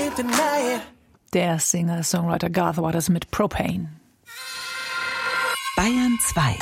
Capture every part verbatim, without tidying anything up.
can't deny it. Der Singer-Songwriter Garth Waters mit Propane. Bayern zwei.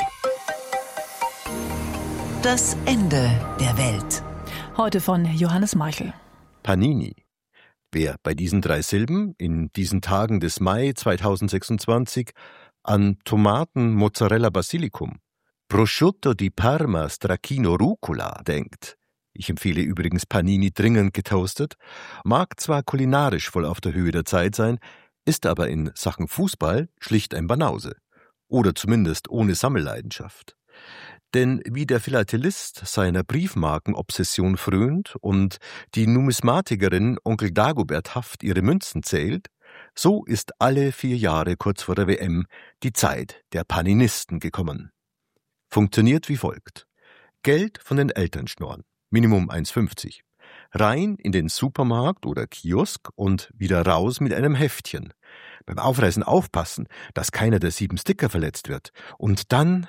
Das Ende der Welt. Heute von Johannes Meichel. Panini. Wer bei diesen drei Silben in diesen Tagen des Mai zweitausendsechsundzwanzig an Tomaten Mozzarella Basilicum, Prosciutto di Parma Stracchino Rucola denkt, ich empfehle übrigens Panini dringend getoastet, mag zwar kulinarisch voll auf der Höhe der Zeit sein, ist aber in Sachen Fußball schlicht ein Banause. Oder zumindest ohne Sammelleidenschaft. Denn wie der Philatelist seiner Briefmarkenobsession frönt und die Numismatikerin Onkel Dagobert Haft ihre Münzen zählt, so ist alle vier Jahre kurz vor der W M die Zeit der Paninisten gekommen. Funktioniert wie folgt. Geld von den Eltern schnorren, Minimum eins fünfzig. Rein in den Supermarkt oder Kiosk und wieder raus mit einem Heftchen. Beim Aufreißen aufpassen, dass keiner der sieben Sticker verletzt wird. Und dann,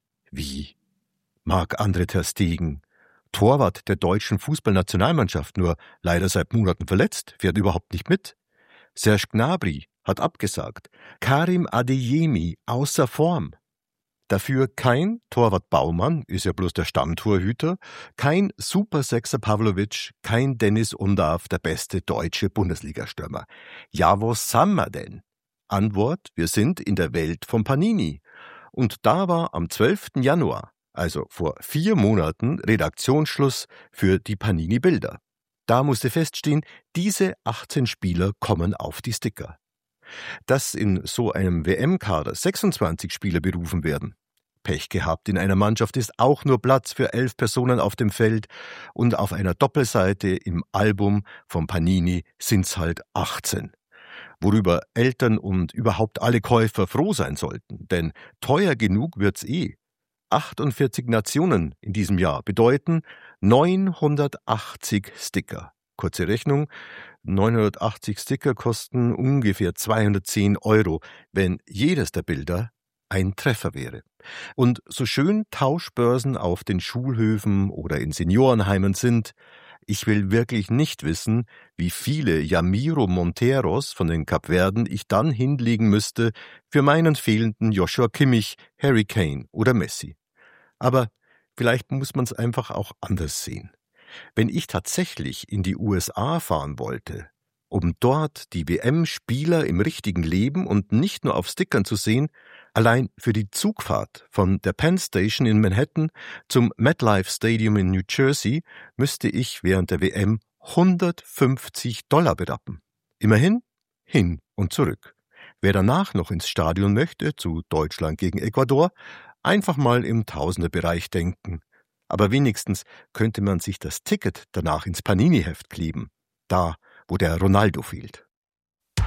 wie? Marc-André ter Stegen, Torwart der deutschen Fußballnationalmannschaft, nur leider seit Monaten verletzt, fährt überhaupt nicht mit. Serge Gnabry hat abgesagt. Karim Adeyemi außer Form. Dafür kein Torwart Baumann, ist ja bloß der Stammtorhüter, kein Supersechser Pavlovic, kein Dennis Undav, der beste deutsche Bundesligastürmer. Ja, wo sind wir denn? Antwort, wir sind in der Welt von Panini. Und da war am zwölften Januar, also vor vier Monaten, Redaktionsschluss für die Panini-Bilder. Da musste feststehen, diese achtzehn Spieler kommen auf die Sticker. Dass in so einem W M-Kader sechsundzwanzig Spieler berufen werden. Pech gehabt, in einer Mannschaft ist auch nur Platz für elf Personen auf dem Feld und auf einer Doppelseite im Album von Panini sind's halt achtzehn. Worüber Eltern und überhaupt alle Käufer froh sein sollten, denn teuer genug wird's eh. achtundvierzig Nationen in diesem Jahr bedeuten neunhundertachtzig Sticker. Kurze Rechnung, neunhundertachtzig Sticker kosten ungefähr zweihundertzehn Euro, wenn jedes der Bilder ein Treffer wäre. Und so schön Tauschbörsen auf den Schulhöfen oder in Seniorenheimen sind, ich will wirklich nicht wissen, wie viele Yamiro Monteros von den Kapverden ich dann hinlegen müsste für meinen fehlenden Joshua Kimmich, Harry Kane oder Messi. Aber vielleicht muss man es einfach auch anders sehen. Wenn ich tatsächlich in die U S A fahren wollte, um dort die W M-Spieler im richtigen Leben und nicht nur auf Stickern zu sehen, allein für die Zugfahrt von der Penn Station in Manhattan zum MetLife Stadium in New Jersey müsste ich während der W M hundertfünfzig Dollar berappen. Immerhin hin und zurück. Wer danach noch ins Stadion möchte, zu Deutschland gegen Ecuador, einfach mal im Tausenderbereich denken. Aber wenigstens könnte man sich das Ticket danach ins Panini-Heft kleben. Da, wo der Ronaldo fehlt.